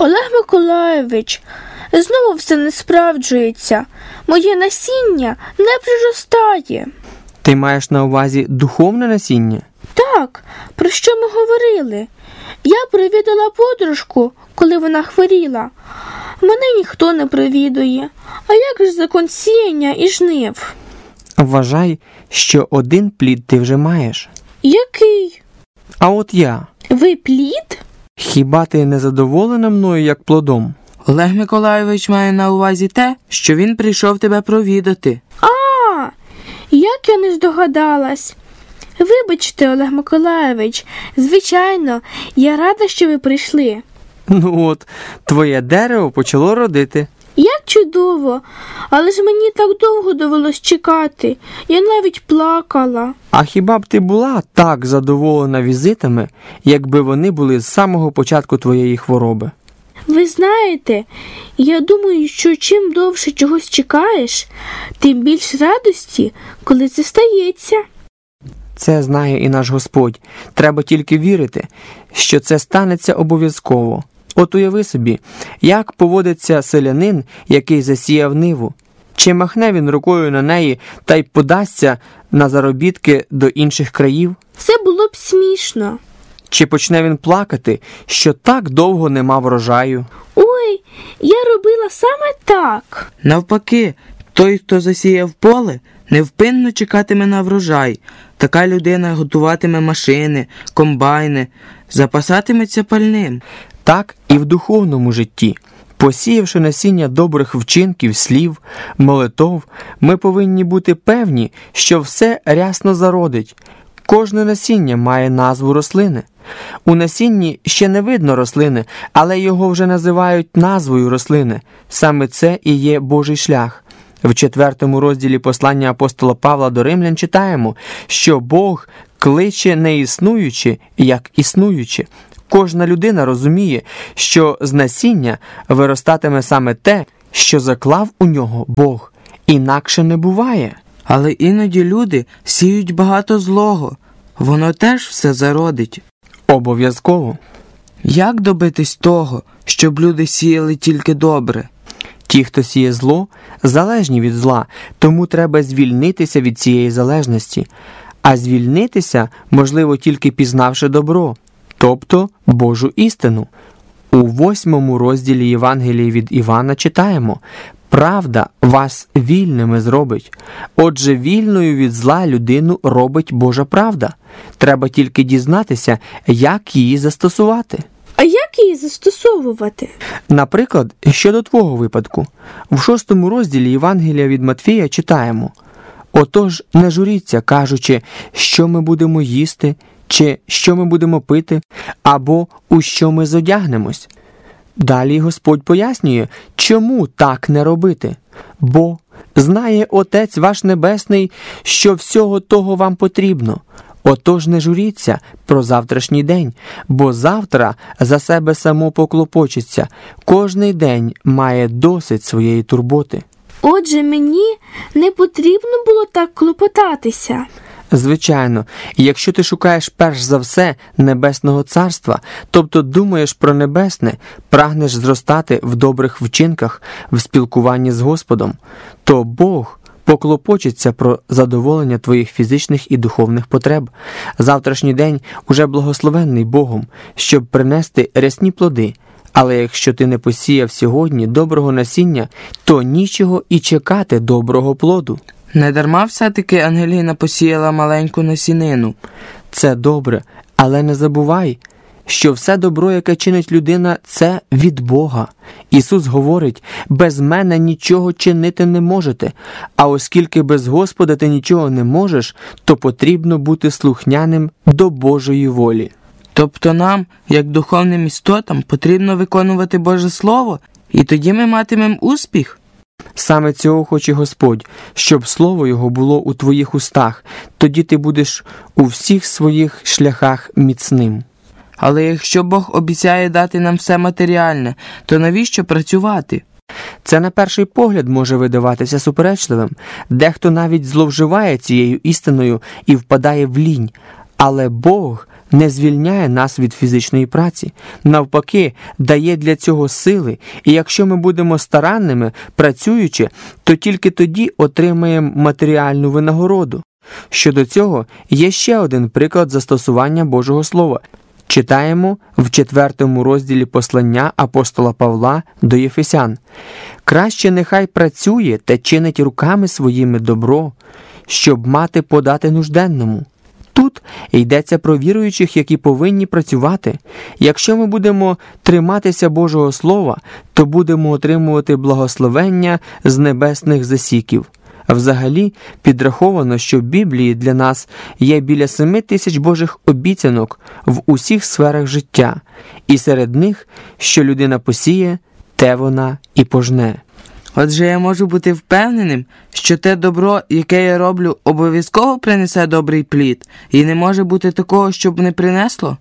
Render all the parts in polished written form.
Олег Миколайович, знову все не справджується. Моє насіння не приростає. Ти маєш на увазі духовне насіння? Так, про що ми говорили? Я провідала подружку, коли вона хворіла. Мене ніхто не провідує. А як ж закон сіяння і жнив? Вважай, що один плід ти вже маєш. Який? А от я. Ви плід? Хіба ти не задоволена мною як плодом? Олег Миколайович має на увазі те, що він прийшов тебе провідати. А, як я не здогадалась. Вибачте, Олег Миколайович, звичайно, я рада, що ви прийшли. Ну от, твоє дерево почало родити. Як чудово, але ж мені так довго довелось чекати, я навіть плакала. А хіба б ти була так задоволена візитами, якби вони були з самого початку твоєї хвороби? Ви знаєте, я думаю, що чим довше чогось чекаєш, тим більш радості, коли це стається. Це знає і наш Господь. Треба тільки вірити, що це станеться обов'язково. От уяви собі, як поводиться селянин, який засіяв ниву. Чи махне він рукою на неї та й подасться на заробітки до інших країв? Це було б смішно. Чи почне він плакати, що так довго не мав врожаю? Ой, я робила саме так. Навпаки, той, хто засіяв поле, невпинно чекатиме на врожай. Така людина готуватиме машини, комбайни, запасатиметься пальним. Так і в духовному житті. Посіявши насіння добрих вчинків, слів, молитов, ми повинні бути певні, що все рясно зародить. Кожне насіння має назву рослини. У насінні ще не видно рослини, але його вже називають назвою рослини. Саме це і є Божий шлях. В 4 розділі послання апостола Павла до римлян читаємо, що Бог кличе не існуюче, як існуюче. Кожна людина розуміє, що з насіння виростатиме саме те, що заклав у нього Бог. Інакше не буває. Але іноді люди сіють багато злого. Воно теж все зародить. Обов'язково. Як добитись того, щоб люди сіяли тільки добре? Ті, хто сіє зло, залежні від зла, тому треба звільнитися від цієї залежності. А звільнитися можливо тільки пізнавши добро, тобто Божу істину. У 8 розділі Євангелії від Івана читаємо: «Правда вас вільними зробить». Отже, вільною від зла людину робить Божа правда. Треба тільки дізнатися, як її застосувати. А як її застосовувати? Наприклад, щодо твого випадку. В 6 розділі Євангелія від Матфія читаємо: «Отож, не журіться, кажучи, що ми будемо їсти, чи що ми будемо пити, або у що ми зодягнемось». Далі Господь пояснює, чому так не робити. «Бо знає Отець ваш Небесний, що всього того вам потрібно. Отож не журіться про завтрашній день, бо завтра за себе само поклопочеться. Кожний день має досить своєї турботи». Отже, мені не потрібно було так клопотатися. Звичайно, якщо ти шукаєш перш за все Небесного Царства, тобто думаєш про небесне, прагнеш зростати в добрих вчинках, в спілкуванні з Господом, то Бог поклопочеться про задоволення твоїх фізичних і духовних потреб. Завтрашній день уже благословенний Богом, щоб принести рясні плоди. Але якщо ти не посіяв сьогодні доброго насіння, то нічого і чекати доброго плоду. Недарма все-таки Ангеліна посіяла маленьку насінину. Це добре, але не забувай, що все добро, яке чинить людина, це від Бога. Ісус говорить: «Без мене нічого чинити не можете». А оскільки без Господа ти нічого не можеш, то потрібно бути слухняним до Божої волі. Тобто нам, як духовним істотам, потрібно виконувати Боже Слово, і тоді ми матимемо успіх? Саме цього хоче Господь, щоб слово Його було у твоїх устах, тоді ти будеш у всіх своїх шляхах міцним. Але якщо Бог обіцяє дати нам все матеріальне, то навіщо працювати? Це на перший погляд може видаватися суперечливим. Дехто навіть зловживає цією істиною і впадає в лінь. Але Бог не звільняє нас від фізичної праці. Навпаки, дає для цього сили, і якщо ми будемо старанними, працюючи, то тільки тоді отримаємо матеріальну винагороду. Щодо цього, є ще один приклад застосування Божого Слова. Читаємо в 4 розділі послання апостола Павла до Єфесян. «Краще нехай працює та чинить руками своїми добро, щоб мати подати нужденному». Тут йдеться про віруючих, які повинні працювати. Якщо ми будемо триматися Божого Слова, то будемо отримувати благословення з небесних засіків. Взагалі, підраховано, що в Біблії для нас є біля 7 тисяч Божих обіцянок в усіх сферах життя, і серед них, що людина посіє, те вона і пожне. Отже, я можу бути впевненим, що те добро, яке я роблю, обов'язково принесе добрий плід, і не може бути такого, щоб не принесло?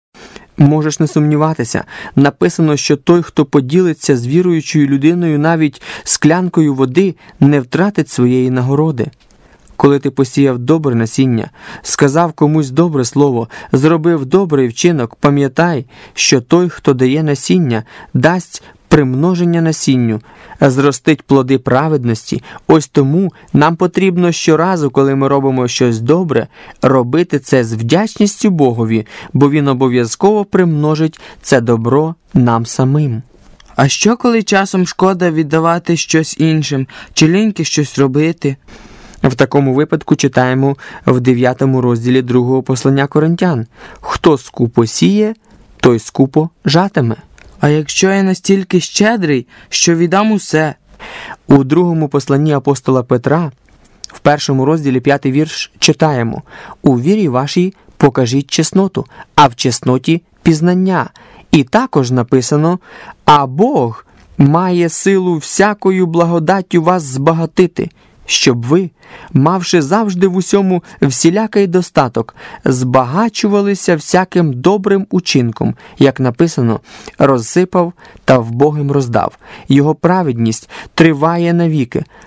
Можеш не сумніватися. Написано, що той, хто поділиться з віруючою людиною навіть склянкою води, не втратить своєї нагороди. Коли ти посіяв добре насіння, сказав комусь добре слово, зробив добрий вчинок, пам'ятай, що той, хто дає насіння, дасть примноження насінню, зростить плоди праведності. Ось тому нам потрібно щоразу, коли ми робимо щось добре, робити це з вдячністю Богові, бо Він обов'язково примножить це добро нам самим. А що, коли часом шкода віддавати щось іншим, чи ліньки щось робити? В такому випадку читаємо в 9 розділі 2 послання Коринтян. «Хто скупо сіє, той скупо жатиме». А якщо я настільки щедрий, що віддам усе? У 2 посланні апостола Петра, в 1 розділі 5 вірш, читаємо: «У вірі вашій покажіть чесноту, а в чесноті пізнання». І також написано: «А Бог має силу всякою благодаттю вас збагатити, щоб ви, мавши завжди в усьому всілякий достаток, збагачувалися всяким добрим учинком, як написано, розсипав та вбогим роздав. Його праведність триває навіки.